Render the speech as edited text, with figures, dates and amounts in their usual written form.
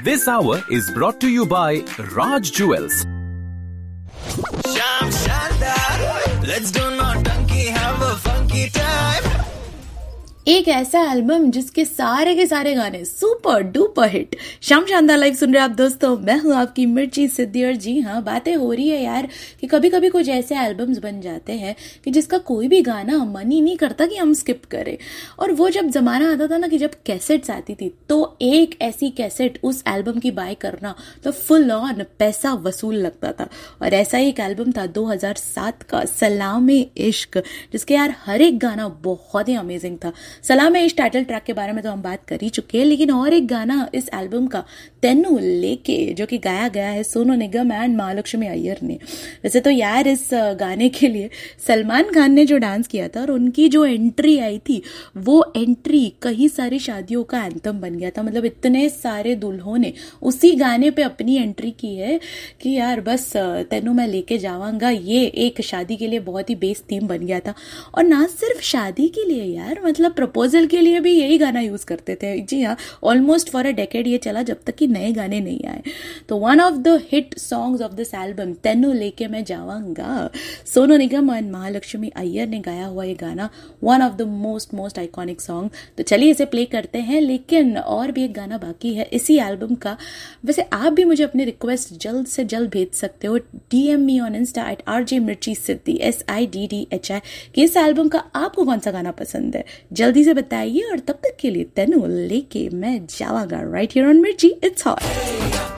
This hour is brought to you by Raj Jewels. Sham Shandar, let's do Nautanki, have a funky time. एक ऐसा album जिसके सारे के सारे गाने सुपर डुपर हिट। शाम शानदार लाइव सुन रहे आप दोस्तों, मैं हूं आपकी मिर्ची सिद्धि। और जी हाँ, बातें हो रही है यार कि कभी कभी कुछ ऐसे एल्बम्स बन जाते हैं कि जिसका कोई भी गाना मन ही नहीं करता कि हम स्किप करें। और वो जब जमाना आता था ना कि जब कैसेट्स आती थी, तो एक ऐसी कैसेट उस एल्बम की बाय करना तो फुल ऑन पैसा वसूल लगता था। और ऐसा ही एक एल्बम था 2007 का सलामे इश्क, जिसके यार हर एक गाना बहुत ही अमेजिंग था। सलामे इश्क टाइटल ट्रैक के बारे में तो हम बात कर ही चुके हैं, लेकिन और एक गाना इस एल्बम का तेनू लेके, जो कि गाया गया है सोनू निगम एंड महालक्ष्मी अय्यर ने। वैसे तो यार इस गाने के लिए सलमान खान ने जो डांस किया था और उनकी जो एंट्री आई थी, वो एंट्री कई सारी शादियों का एंथम बन गया था। मतलब इतने सारे दुल्हों ने उसी गाने पे अपनी एंट्री की है कि यार बस तेनू मैं लेके जावांगा, ये एक शादी के लिए बहुत ही बेस थीम बन गया था। और ना सिर्फ शादी के लिए यार, मतलब प्रपोजल के लिए भी यही गाना यूज करते थे। जी हाँ, ऑलमोस्ट फॉर अ डेकेड ये चला जब तक कि नए गाने नहीं आए। तो one of the hit songs of this album, तेनू लेके मैं जावांगा, सोनू निगम एंड महालक्ष्मी अय्यर ने गाया हुआ ये गाना, one of the most iconic song. तो चलिए इसे प्ले करते हैं, लेकिन और भी एक गाना बाकी है इसी एल्बम का। वैसे आप भी मुझे अपनी रिक्वेस्ट जल्द से जल्द भेज सकते हो, DM me on Insta @RJ मिर्ची सिद्धि SIDDHI कि इस एल्बम का आपको कौन सा गाना पसंद है, जल्दी से बताइए। और तब तक के लिए तेनू लेके मैं जावांगा राइट हियर ऑन मिर्ची, इट्स हॉट।